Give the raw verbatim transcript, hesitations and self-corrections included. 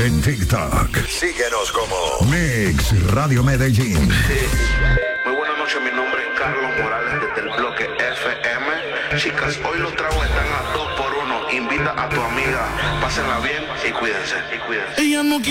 En TikTok. Síguenos como Mix Radio Medellín. Muy buenas noches, mi nombre es Carlos Morales desde el bloque F M. Chicas, hoy los tragos están a dos por uno. Invita a tu amiga, pásenla bien y cuídense. Y cuídense. Ella no